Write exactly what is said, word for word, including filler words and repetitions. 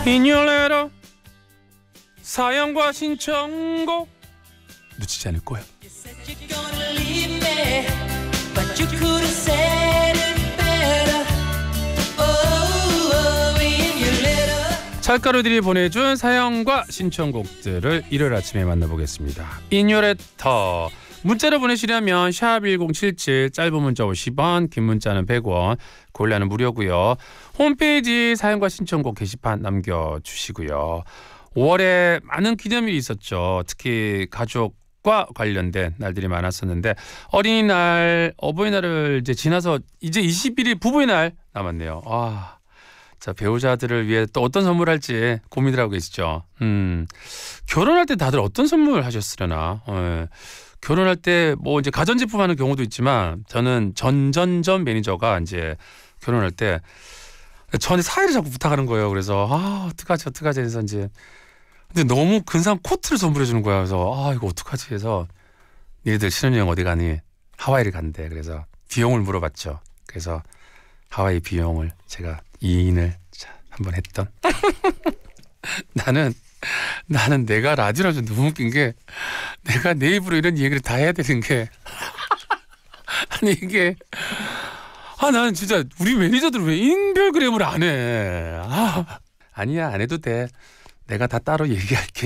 인율레러 사연과 신청곡 놓치지 않을 거야. 찰가루들이 보내준 사연과 신청곡들을 일요일 아침에 만나보겠습니다. 인요레터 문자로 보내시려면 샵 일공칠칠, 짧은 문자 오십 원, 긴 문자는 백 원, 고릴라는 무료고요. 홈페이지 사연과 신청곡 게시판 남겨주시고요. 오월에 많은 기념일이 있었죠. 특히 가족과 관련된 날들이 많았었는데 어린이날, 어버이날을 이제 지나서 이제 이십 일이 부부의 날 남았네요. 아, 자, 배우자들을 위해 또 어떤 선물 할지 고민을 하고 계시죠. 음, 결혼할 때 다들 어떤 선물 하셨으려나. 예. 결혼할 때 뭐 이제 가전제품 하는 경우도 있지만 저는 전전전 매니저가 이제 결혼할 때 저한테 사회를 자꾸 부탁하는 거예요. 그래서 아, 어떡하지 어떡하지 해서 이제 근데 너무 근사한 코트를 선물해 주는 거야. 그래서 아, 이거 어떡하지 해서 니네들 신혼여행 어디 가니? 하와이를 간대. 그래서 비용을 물어봤죠. 그래서 하와이 비용을 제가 이인을 한번 했던. 나는 나는 내가 라디오라서 너무 웃긴 게 내가 내 입으로 이런 얘기를 다 해야 되는 게 아니 이게 아 나는 진짜 우리 매니저들 왜 인별그램을 안 해? 아, 아니야 안 해도 돼. 내가 다 따로 얘기할게.